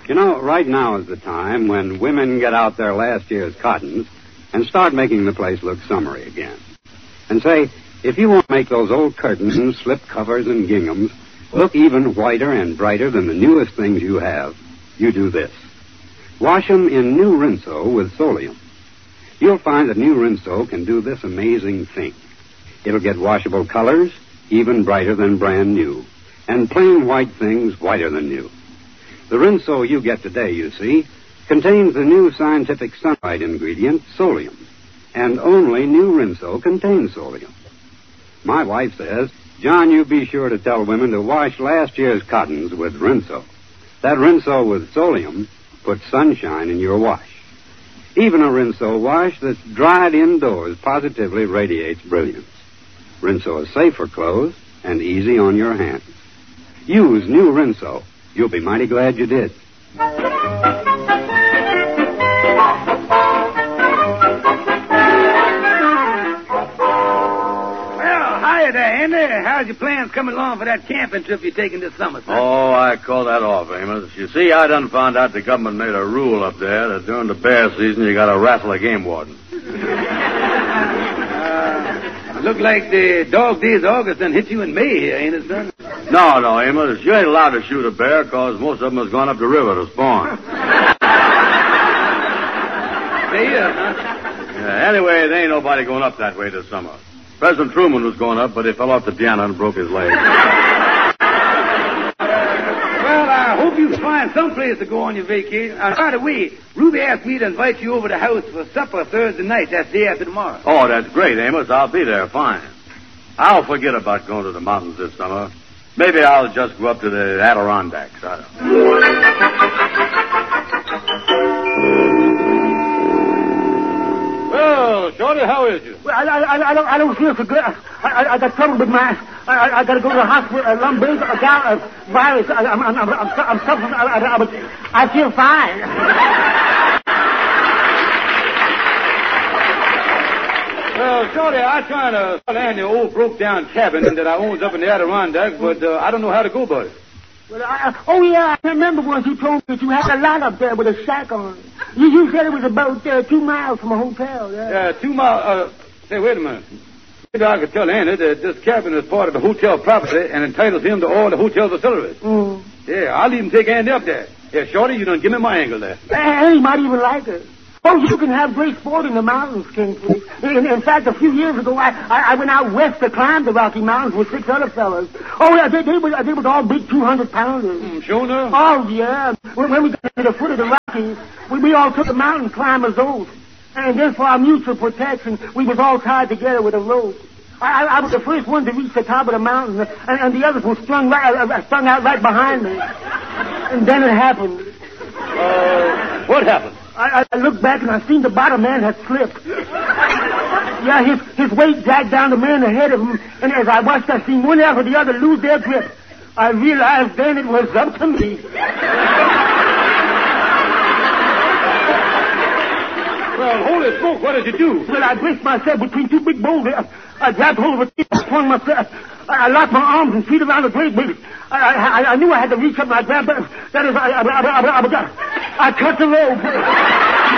You know, right now is the time when women get out their last year's cottons and start making the place look summery again. And say, if you want to make those old curtains, slip covers, and ginghams look even whiter and brighter than the newest things you have, you do this. Wash them in new Rinso with Solium. You'll find that new Rinso can do this amazing thing. It'll get washable colors even brighter than brand new, and plain white things whiter than new. The Rinso you get today, you see, contains the new scientific sunlight ingredient, Solium. And only new Rinso contains Solium. My wife says, John, you be sure to tell women to wash last year's cottons with Rinso. That Rinso with Solium puts sunshine in your wash. Even a Rinso wash that's dried indoors positively radiates brilliance. Rinso is safe for clothes and easy on your hands. Use new Rinso. You'll be mighty glad you did. Well, hiya there, Andy. How's your plans coming along for that camping trip you're taking this summer, son? Oh, I call that off, Amos. You see, I done found out the government made a rule up there that during the bear season you gotta raffle a game warden. Look like the dog days of August done hit you in May here, ain't it, son? No, Amos. You ain't allowed to shoot a bear because most of them has gone up the river to spawn. Anyway, there ain't nobody going up that way this summer. President Truman was going up, but he fell off the piano and broke his leg. Well, I hope you find some place to go on your vacation. By the way, Ruby asked me to invite you over to the house for supper Thursday night. That's day after tomorrow. Oh, that's great, Amos. I'll be there. Fine. I'll forget about going to the mountains this summer. Maybe I'll just go up to the Adirondacks. Well, Shorty, how is you? Well, I don't feel so good. I got trouble with my... I got to go to the hospital. Lumbar virus. I'm suffering. I feel fine. Well, Shorty, I trying to land the old broke-down cabin that I owns up in the Adirondacks, but I don't know how to go about it. Well, I remember once you told me that you had a lot up there with a shack on. You said it was about 2 miles from a hotel. Yeah, 2 miles. Say, wait a minute. Maybe I could tell Andy that this cabin is part of the hotel property and entitles him to all the hotel facilities. Mm. Yeah, I'll even take Andy up there. Yeah, Shorty, you done give me my angle there. And he might even like it. Oh, you can have great sport in the mountains, Kingsley. In fact, a few years ago, I went out west to climb the Rocky Mountains with 6 other fellas. Oh, yeah, they was all big 200-pounders. Sure enough? Oh, yeah. When we got to the foot of the Rockies, we all took a mountain climber's oath. And then for our mutual protection, we was all tied together with a rope. I was the first one to reach the top of the mountain, and the others were strung out right behind me. And then it happened. What happened? I looked back and I seen the bottom man had slipped. Yeah, his weight dragged down the man ahead of him, and as I watched, I seen one after the other lose their grip. I realized then it was up to me. Well, holy smoke, what did you do? Well, I braced myself between 2 big boulders. I grabbed hold of a tree and swung myself. I locked my arms and feet around the blade. I knew I had to reach up and I grabbed that is, I cut the rope.